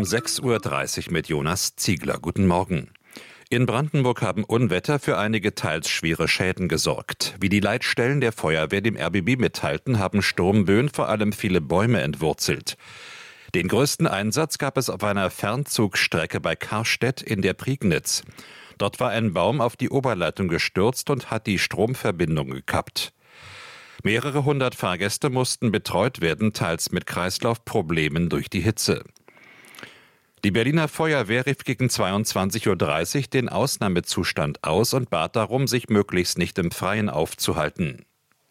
um 6.30 Uhr mit Jonas Ziegler. Guten Morgen. In Brandenburg haben Unwetter für einige teils schwere Schäden gesorgt. Wie die Leitstellen der Feuerwehr dem RBB mitteilten, haben Sturmböen vor allem viele Bäume entwurzelt. Den größten Einsatz gab es auf einer Fernzugstrecke bei Karstedt in der Prignitz. Dort war ein Baum auf die Oberleitung gestürzt und hat die Stromverbindung gekappt. Mehrere hundert Fahrgäste mussten betreut werden, teils mit Kreislaufproblemen durch die Hitze. Die Berliner Feuerwehr rief gegen 22.30 Uhr den Ausnahmezustand aus und bat darum, sich möglichst nicht im Freien aufzuhalten.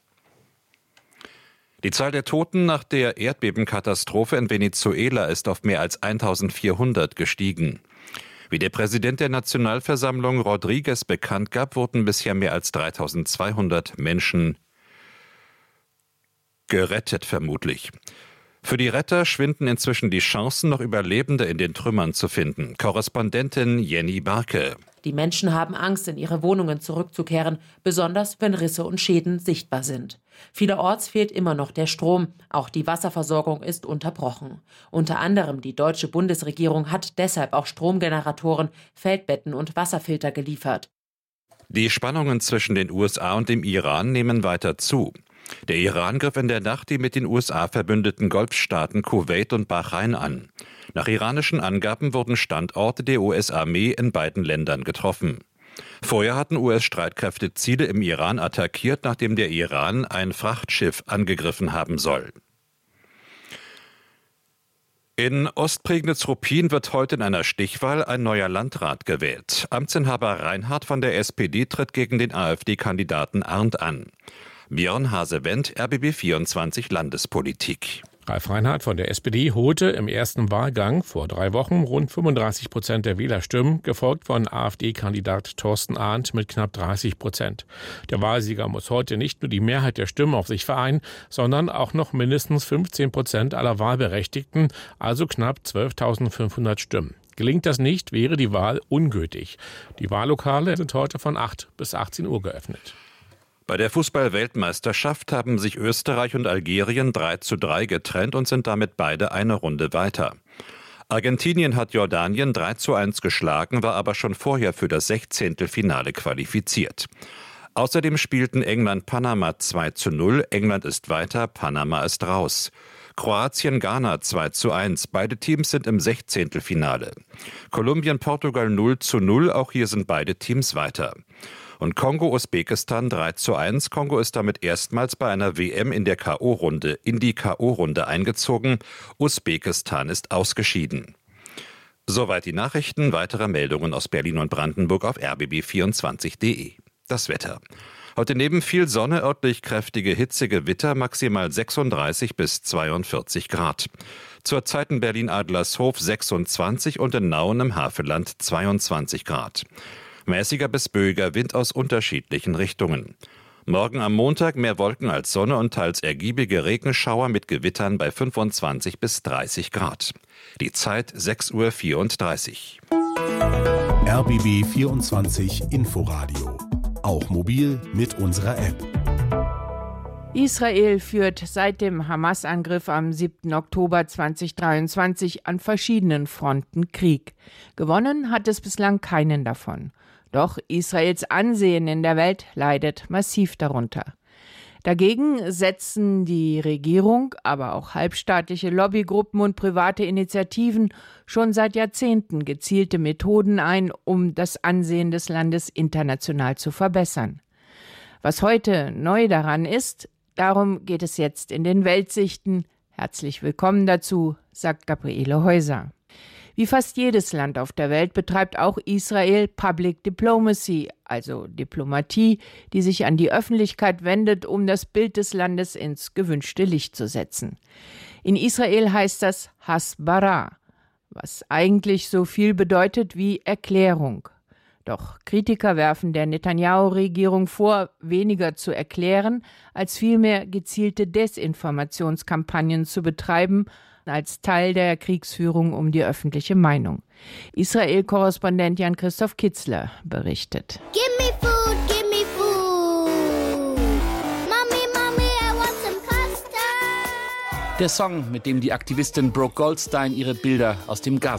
Die Zahl der Toten nach der Erdbebenkatastrophe in Venezuela ist auf mehr als 1.400 gestiegen. Wie der Präsident der Nationalversammlung Rodriguez bekannt gab, wurden bisher mehr als 3.200 Menschen gerettet, vermutlich. Für die Retter schwinden inzwischen die Chancen, noch Überlebende in den Trümmern zu finden. Korrespondentin Jenny Barke. Die Menschen haben Angst, in ihre Wohnungen zurückzukehren, besonders wenn Risse und Schäden sichtbar sind. Vielerorts fehlt immer noch der Strom, auch die Wasserversorgung ist unterbrochen. Unter anderem die deutsche Bundesregierung hat deshalb auch Stromgeneratoren, Feldbetten und Wasserfilter geliefert. Die Spannungen zwischen den USA und dem Iran nehmen weiter zu. Der Iran griff in der Nacht die mit den USA verbündeten Golfstaaten Kuwait und Bahrain an. Nach iranischen Angaben wurden Standorte der US-Armee in beiden Ländern getroffen. Vorher hatten US-Streitkräfte Ziele im Iran attackiert, nachdem der Iran ein Frachtschiff angegriffen haben soll. In Ostprignitz-Ruppin wird heute in einer Stichwahl ein neuer Landrat gewählt. Amtsinhaber Reinhardt von der SPD tritt gegen den AfD-Kandidaten Arndt an. Björn Hase-Wendt, RBB 24 Landespolitik. Ralf Reinhardt von der SPD holte im ersten Wahlgang vor 3 Wochen rund 35% der Wählerstimmen, gefolgt von AfD-Kandidat Thorsten Arndt mit knapp 30%. Der Wahlsieger muss heute nicht nur die Mehrheit der Stimmen auf sich vereinen, sondern auch noch mindestens 15% aller Wahlberechtigten, also knapp 12.500 Stimmen. Gelingt das nicht, wäre die Wahl ungültig. Die Wahllokale sind heute von 8 bis 18 Uhr geöffnet. Bei der Fußball-Weltmeisterschaft haben sich Österreich und Algerien 3:3 getrennt und sind damit beide eine Runde weiter. Argentinien hat Jordanien 3:1 geschlagen, war aber schon vorher für das 16. Finale qualifiziert. Außerdem spielten England-Panama 2:0, England ist weiter, Panama ist raus. Kroatien-Ghana 2:1, beide Teams sind im 16. Finale. Kolumbien-Portugal 0:0, auch hier sind beide Teams weiter. Und Kongo-Usbekistan 3:1. Kongo ist damit erstmals bei einer WM in die K.O.-Runde eingezogen. Usbekistan ist ausgeschieden. Soweit die Nachrichten. Weitere Meldungen aus Berlin und Brandenburg auf rbb24.de. Das Wetter. Heute neben viel Sonne örtlich kräftige Hitzegewitter, maximal 36 bis 42 Grad. Zurzeit in Berlin-Adlershof 26 und in Nauen im Havelland 22 Grad. Mäßiger bis böiger Wind aus unterschiedlichen Richtungen. Morgen am Montag mehr Wolken als Sonne und teils ergiebige Regenschauer mit Gewittern bei 25 bis 30 Grad. Die Zeit 6.34 Uhr. RBB 24 Inforadio. Auch mobil mit unserer App. Israel führt seit dem Hamas-Angriff am 7. Oktober 2023 an verschiedenen Fronten Krieg. Gewonnen hat es bislang keinen davon. Doch Israels Ansehen in der Welt leidet massiv darunter. Dagegen setzen die Regierung, aber auch halbstaatliche Lobbygruppen und private Initiativen schon seit Jahrzehnten gezielte Methoden ein, um das Ansehen des Landes international zu verbessern. Was heute neu daran ist, darum geht es jetzt in den Weltsichten. Herzlich willkommen dazu, sagt Gabriele Häuser. Wie fast jedes Land auf der Welt betreibt auch Israel Public Diplomacy, also Diplomatie, die sich an die Öffentlichkeit wendet, um das Bild des Landes ins gewünschte Licht zu setzen. In Israel heißt das Hasbara, was eigentlich so viel bedeutet wie Erklärung. Doch Kritiker werfen der Netanyahu-Regierung vor, weniger zu erklären, als vielmehr gezielte Desinformationskampagnen zu betreiben, als Teil der Kriegsführung um die öffentliche Meinung. Israel-Korrespondent Jan-Christoph Kitzler berichtet. Give me food, give me food. Mommy, mommy, I want some pasta. Der Song, mit dem die Aktivistin Brooke Goldstein ihre Bilder aus dem Gazastreifen